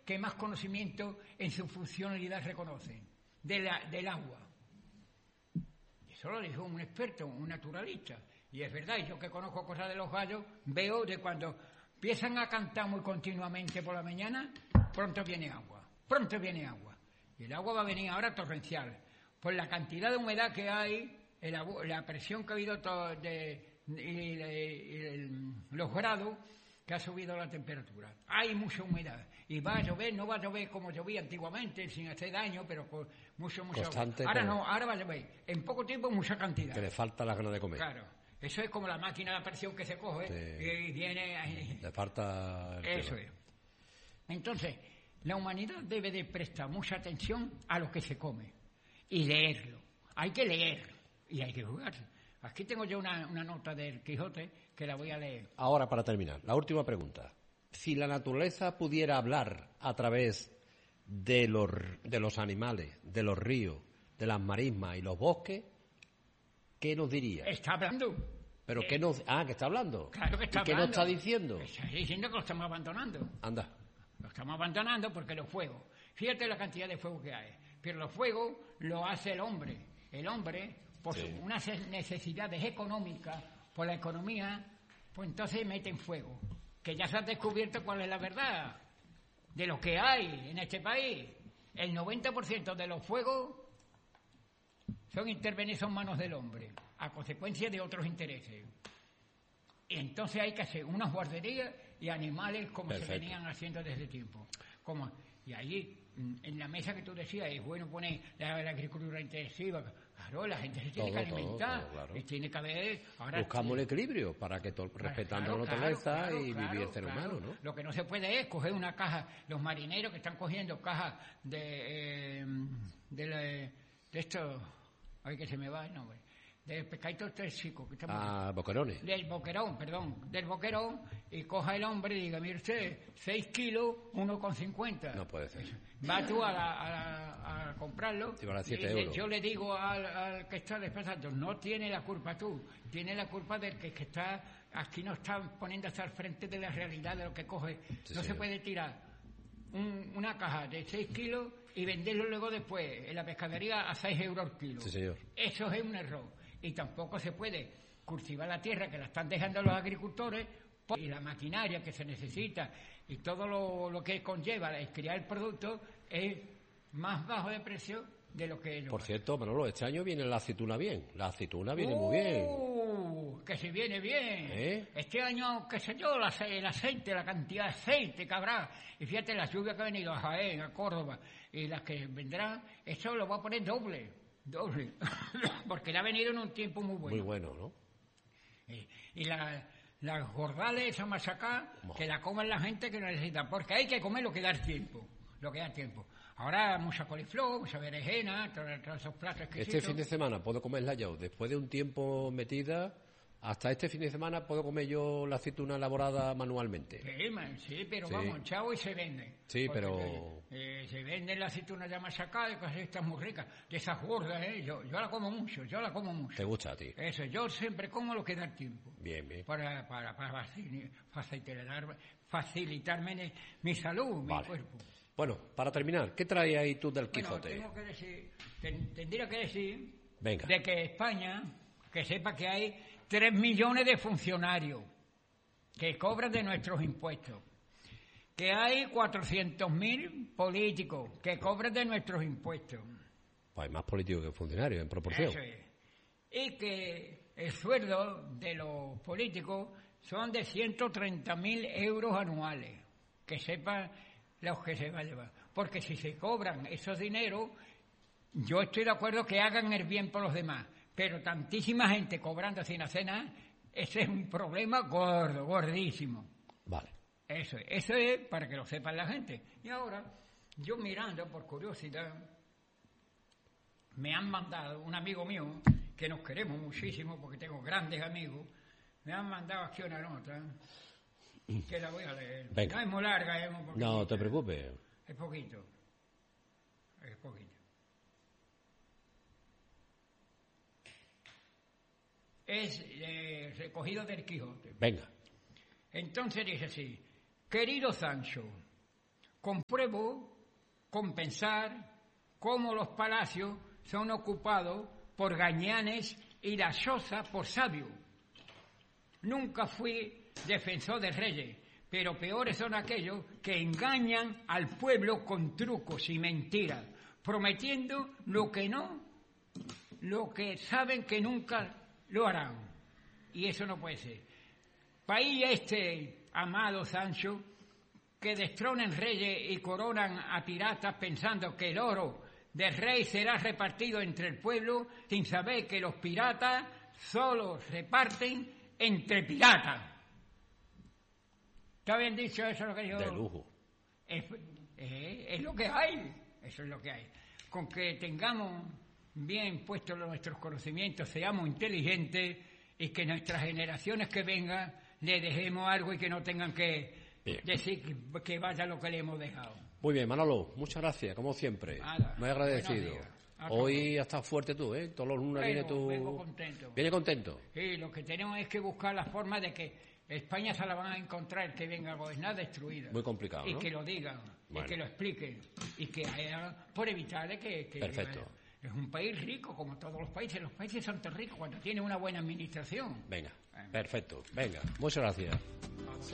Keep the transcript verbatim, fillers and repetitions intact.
que más conocimiento en su funcionalidad reconocen, de la, del agua. Eso lo dijo un experto, un naturalista. Y es verdad, y yo que conozco cosas de los gallos, veo de cuando empiezan a cantar muy continuamente por la mañana, pronto viene agua, pronto viene agua. Y el agua va a venir ahora torrencial. Por la cantidad de humedad que hay, el, la presión que ha habido todo de, y, y, y el, los grados, que ha subido la temperatura. Hay mucha humedad. Y va a llover, no va a llover como llovía antiguamente, sin hacer daño, pero con mucho, mucho. Constante. Ahora que... no, ahora va a llover. En poco tiempo, mucha cantidad. Que le falta la gana de comer. Claro. Eso es como la máquina de presión que se coge sí. y viene... Le falta... El Eso es. Entonces, la humanidad debe de prestar mucha atención a lo que se come y leerlo. Hay que leer y hay que jugarse. Aquí tengo yo una, una nota del Quijote que la voy a leer. Ahora, para terminar, la última pregunta. Si la naturaleza pudiera hablar a través de los, de los animales, de los ríos, de las marismas y los bosques, ¿qué nos diría? Está hablando. ¿Pero eh, qué nos...? Ah, que está hablando. Claro que está ¿Y qué hablando. nos está diciendo? Está diciendo que lo estamos abandonando. Anda. Lo estamos abandonando porque los fuegos... Fíjate la cantidad de fuego que hay. Pero los fuegos lo hace el hombre. El hombre... por sí. unas necesidades económicas, por la economía, pues entonces meten fuego. Que ya se ha descubierto cuál es la verdad de lo que hay en este país. El noventa por ciento de los fuegos son intervenidos en manos del hombre, a consecuencia de otros intereses. Y entonces hay que hacer unas guarderías y animales como Perfecto. Se venían haciendo desde tiempo. Como, y allí, en la mesa que tú decías, es bueno poner la, la agricultura intensiva. Claro, la gente se tiene todo, que alimentar. Todo, claro. Y tiene que haber... Ahora, buscamos el equilibrio para que to, respetando claro, la naturaleza claro, claro, y claro, vivir el ser claro. humano, ¿no? Lo que no se puede es coger una caja, los marineros que están cogiendo cajas de... Eh, de, la, de esto... Ay, que se me va el nombre. Del pescadito tóxico. Que ah, boquerones. Del boquerón, perdón. Del boquerón, y coja el hombre y diga, mire usted, seis kilos, uno con cincuenta. No puede ser. Va tú a, la, a, la, a comprarlo. Sí, vale siete y euros. Yo le digo al, al que está despensando, no tiene la culpa tú, tiene la culpa del que, que está, aquí no está poniéndose al frente de la realidad de lo que coge. Sí, no señor. Se puede tirar un, una caja de seis kilos y venderlo luego después en la pescadería a seis euros el kilo. Sí, señor. Eso es un error. Y tampoco se puede cultivar la tierra que la están dejando los agricultores y la maquinaria que se necesita y todo lo, lo que conlleva el criar el producto es más bajo de precio de lo que... Por cierto, Manolo, este año viene la aceituna bien. La aceituna viene uh, muy bien. Que si viene bien. ¿Eh? Este año, qué sé yo, la, el aceite, la cantidad de aceite que habrá. Y fíjate, la lluvia que ha venido a Jaén, a Córdoba, y las que vendrán, eso lo va a poner doble. Doble, porque le ha venido en un tiempo muy bueno. Muy bueno, ¿no? Y, y la, las gordales, esa masacá, oh. que la comen la gente que no necesita, porque hay que comer lo que da el tiempo, lo que da tiempo. Ahora mucha coliflor, mucha berenjena, todos, todos esos platos exquisitos. Este fin de semana puedo comerla yo, después de un tiempo metida, hasta este fin de semana puedo comer yo la aceituna elaborada manualmente. Sí, man, sí pero sí. vamos, chavo, y se venden. Sí, porque, pero... Eh, se venden la aceituna ya masacada, de cosas estas muy ricas, de esas gordas, ¿eh? Yo, yo la como mucho, yo la como mucho. ¿Te gusta a ti? Eso, yo siempre como lo que da el tiempo. Bien, bien. Para, para, para facilitar, facilitarme mi salud, vale. mi cuerpo. Bueno, para terminar, ¿qué trae ahí tú del Quijote? Bueno, tengo que decir, ten, tendría que decir Venga. de que España, que sepa que hay tres millones de funcionarios que cobran de nuestros impuestos, que hay cuatrocientos mil políticos que cobran de nuestros impuestos. Pues hay más políticos que funcionarios en proporción. Eso es. Y que el sueldo de los políticos son de ciento treinta mil euros anuales. Que sepan los que se va a llevar. Porque si se cobran esos dineros, yo estoy de acuerdo que hagan el bien por los demás. Pero tantísima gente cobrando sin hacer nada, ese es un problema gordo, gordísimo. Vale. Eso es, eso es para que lo sepan la gente. Y ahora, yo mirando por curiosidad, me han mandado, un amigo mío, que nos queremos muchísimo porque tengo grandes amigos, me han mandado aquí una nota, que la voy a leer. Venga. No es muy larga, es muy poquito. No te preocupes. Es poquito. Es poquito. Es eh, recogido del Quijote. Venga. Entonces dice así: querido Sancho, compruebo, compensar, cómo los palacios son ocupados por gañanes y la choza por sabios. Nunca fui defensor de reyes, pero peores son aquellos que engañan al pueblo con trucos y mentiras, prometiendo lo que no, lo que saben que nunca lo harán. Y eso no puede ser. País este, amado Sancho, que destronen reyes y coronan a piratas pensando que el oro del rey será repartido entre el pueblo, sin saber que los piratas solo reparten entre piratas. ¿Está bien dicho eso lo que yo? De lujo. Es, es, es lo que hay, eso es lo que hay. Con que tengamos bien puestos nuestros conocimientos, seamos inteligentes y que nuestras generaciones que vengan le dejemos algo y que no tengan que bien. decir que, que vaya lo que le hemos dejado. Muy bien, Manolo, muchas gracias, como siempre. Nada, muy agradecido. Hoy has estado fuerte tú, ¿eh? Todos los lunes viene tú... Vengo contento. ¿Viene contento? Sí, lo que tenemos es que buscar la forma de que España se la van a encontrar, que venga a gobernar destruida. Muy complicado, ¿no? Y que lo digan, bueno. y que lo expliquen, y que haya, por evitar que... que Perfecto. Es un país rico, como todos los países. Los países son tan ricos cuando tienen una buena administración. Venga, perfecto. Venga, muchas gracias.